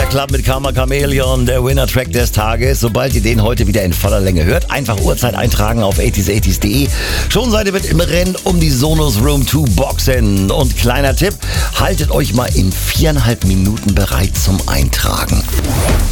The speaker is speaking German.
Club mit Karma Chameleon, der Winner-Track des Tages. Sobald ihr den heute wieder in voller Länge hört, einfach Uhrzeit eintragen auf 80s80s.de. Schon seid ihr mit im Rennen um die Sonos Room 2 Boxen. Und kleiner Tipp, haltet euch mal in 4,5 Minuten bereit zum Eintragen.